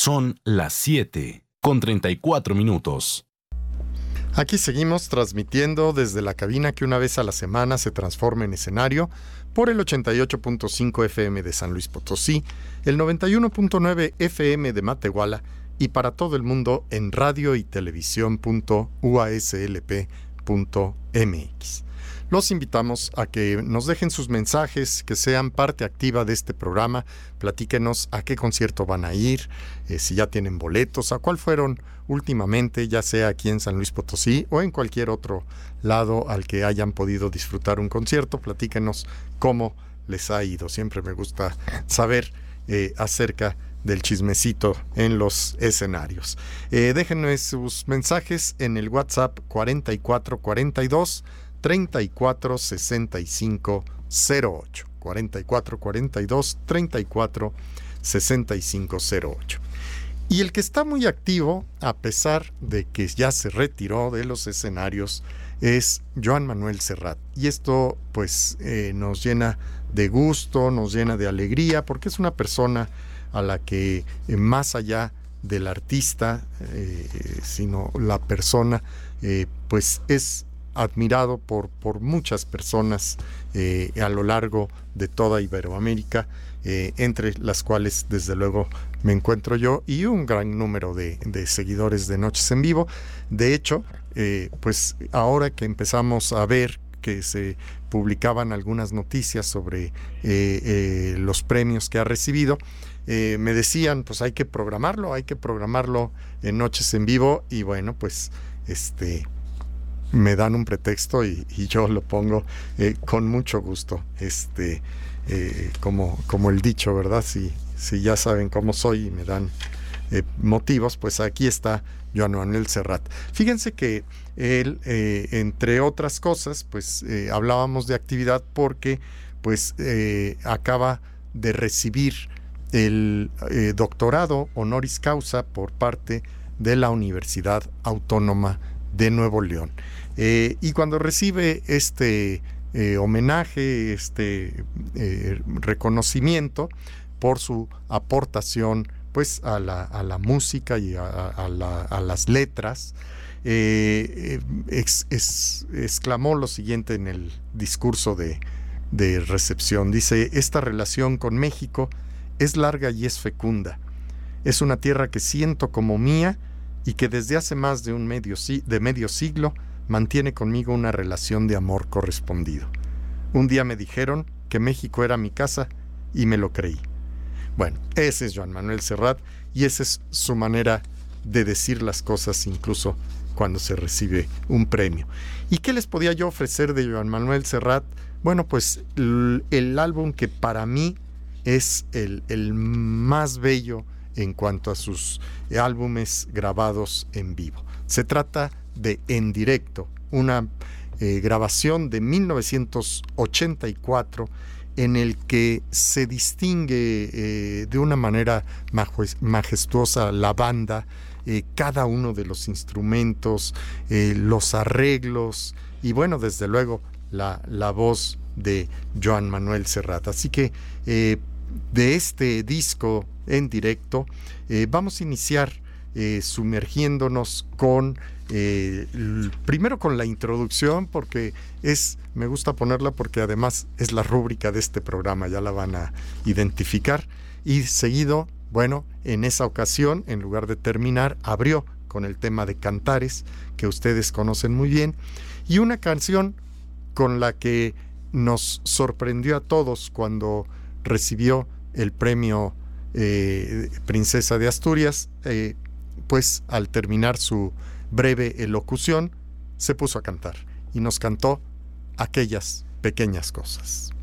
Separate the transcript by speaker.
Speaker 1: Son las 7:34.
Speaker 2: Aquí seguimos transmitiendo desde la cabina que una vez a la semana se transforma en escenario por el 88.5 FM de San Luis Potosí, el 91.9 FM de Matehuala y para todo el mundo en radio y televisión.uaslp.mx. Los invitamos a que nos dejen sus mensajes, que sean parte activa de este programa. Platíquenos a qué concierto van a ir, si ya tienen boletos, a cuál fueron últimamente, ya sea aquí en San Luis Potosí o en cualquier otro lado al que hayan podido disfrutar un concierto. Platíquenos cómo les ha ido. Siempre me gusta saber acerca del chismecito en los escenarios. Déjenme sus mensajes en el WhatsApp 4442 34 65 08 44 42 34 65 08. Y el que está muy activo, a pesar de que ya se retiró de los escenarios, es Joan Manuel Serrat. Y esto pues nos llena de gusto, nos llena de alegría, porque es una persona a la que más allá del artista, sino la persona, pues es admirado por muchas personas a lo largo de toda Iberoamérica, entre las cuales desde luego me encuentro yo y un gran número de seguidores de Noches en Vivo. De hecho, pues ahora que empezamos a ver que se publicaban algunas noticias sobre los premios que ha recibido, me decían, pues hay que programarlo en Noches en Vivo, y bueno, pues me dan un pretexto y yo lo pongo con mucho gusto, como el dicho, ¿verdad? Si ya saben cómo soy y me dan motivos, pues aquí está Joan Manuel Serrat. Fíjense que él, entre otras cosas, pues hablábamos de actividad porque pues acaba de recibir el doctorado honoris causa por parte de la Universidad Autónoma de Nuevo León. Y cuando recibe este homenaje, reconocimiento por su aportación pues a la música y a las letras, exclamó lo siguiente en el discurso de recepción. Dice: esta relación con México es larga y es fecunda. Es una tierra que siento como mía y que desde hace más de medio siglo mantiene conmigo una relación de amor correspondido. Un día me dijeron que México era mi casa y me lo creí. Bueno, ese es Joan Manuel Serrat y esa es su manera de decir las cosas, incluso cuando se recibe un premio. ¿Y qué les podía yo ofrecer de Joan Manuel Serrat? Bueno, pues el álbum que para mí es el más bello en cuanto a sus álbumes grabados en vivo. Se trata de En Directo, una grabación de 1984 en el que se distingue de una manera majestuosa la banda, cada uno de los instrumentos, los arreglos y bueno, desde luego la voz de Joan Manuel Serrat. Así que de este disco En Directo vamos a iniciar sumergiéndonos con primero con la introducción, porque me gusta ponerla porque además es la rúbrica de este programa, ya la van a identificar, y seguido, bueno, en esa ocasión, en lugar de terminar, abrió con el tema de Cantares, que ustedes conocen muy bien, y una canción con la que nos sorprendió a todos cuando recibió el premio Princesa de Asturias, pues al terminar su breve elocución se puso a cantar y nos cantó Aquellas pequeñas cosas.